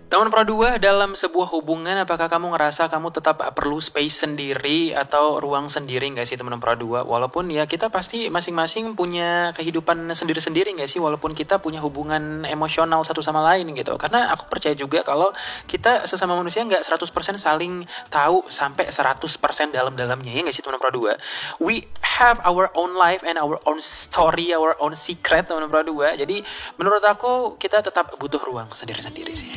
Teman Pro 2, dalam sebuah hubungan apakah kamu ngerasa kamu tetap perlu space sendiri atau ruang sendiri gak sih teman Pro 2? Walaupun ya kita pasti masing-masing punya kehidupan sendiri-sendiri gak sih? Walaupun kita punya hubungan emosional satu sama lain gitu. Karena aku percaya juga kalau kita sesama manusia gak 100% saling tahu sampai 100% dalam-dalamnya, ya gak sih teman Pro 2? We have our own life and our own story, our own secret teman Pro 2. Jadi menurut aku kita tetap butuh ruang sendiri-sendiri sih.